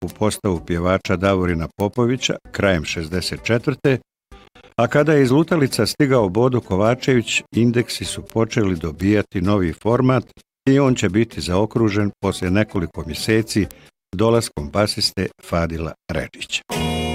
u postavu pjevača Davorina Popovića krajem 64. A kada je iz Lutalica stigao Bodo Kovačević, Indeksi su počeli dobijati novi format i on će biti zaokružen poslije nekoliko mjeseci dolaskom basiste Fadila Redžića.